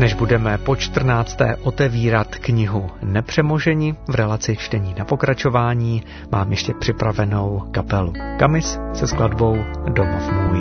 Než budeme po 14. otevírat knihu Nepřemoženi v relaci čtení na pokračování, mám ještě připravenou kapelu Kamis se skladbou Domov můj.